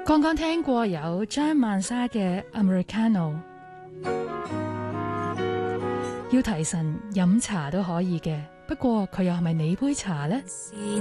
剛剛聽過有張曼莎嘅 Americano， 要提神飲茶都可以嘅，不過佢又係咪你杯茶呢？